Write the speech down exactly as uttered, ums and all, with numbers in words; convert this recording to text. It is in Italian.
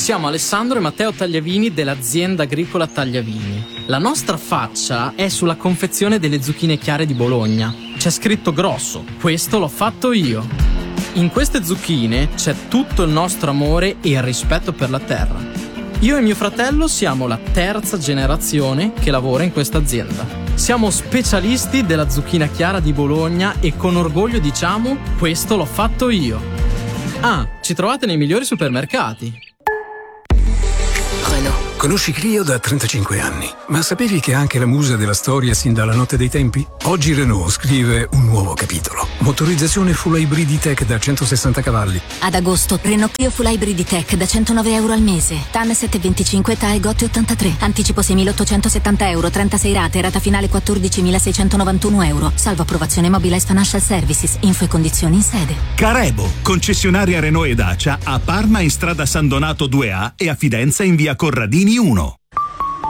Siamo Alessandro e Matteo Tagliavini dell'azienda agricola Tagliavini. La nostra faccia è sulla confezione delle zucchine chiare di Bologna. C'è scritto grosso: questo l'ho fatto io. In queste zucchine c'è tutto il nostro amore e il rispetto per la terra. Io e mio fratello siamo la terza generazione che lavora in questa azienda. Siamo specialisti della zucchina chiara di Bologna e con orgoglio diciamo: questo l'ho fatto io. Ah, ci trovate nei migliori supermercati. Conosci Clio da trentacinque anni, ma sapevi che è anche la musa della storia sin dalla notte dei tempi? Oggi Renault scrive un nuovo capitolo. Motorizzazione full hybrid tech da centosessanta cavalli. Ad agosto, Renault Clio full hybrid tech da centonove euro al mese. T A N sette virgola venticinque, T A E G O T ottantatré. Anticipo seimilaottocentosettanta euro, trentasei rate, rata finale quattordicimilaseicentonovantuno euro. Salvo approvazione Mobilize Financial Services. Info e condizioni in sede. Carebo, concessionaria Renault e Dacia a Parma in strada San Donato due A e a Fidenza in via Corradini uno.